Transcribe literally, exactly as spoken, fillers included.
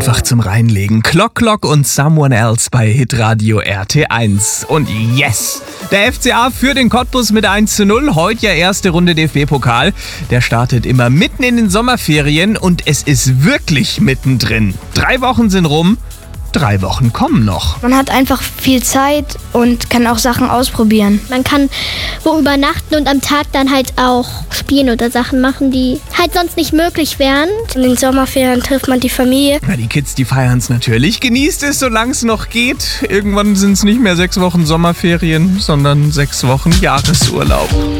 einfach zum Reinlegen. Clock Clock und Someone Else bei Hitradio R T eins. Und yes, der F C A führt den Cottbus mit eins zu null. Heute ja erste Runde D F B-Pokal. Der startet immer mitten in den Sommerferien und es ist wirklich mittendrin. Drei Wochen sind rum. Drei Wochen kommen noch. Man hat einfach viel Zeit und kann auch Sachen ausprobieren. Man kann wo übernachten und am Tag dann halt auch spielen oder Sachen machen, die halt sonst nicht möglich wären. In den Sommerferien trifft man die Familie. Na, die Kids, die feiern es natürlich. Genießt es, solange es noch geht. Irgendwann sind es nicht mehr sechs Wochen Sommerferien, sondern sechs Wochen Jahresurlaub.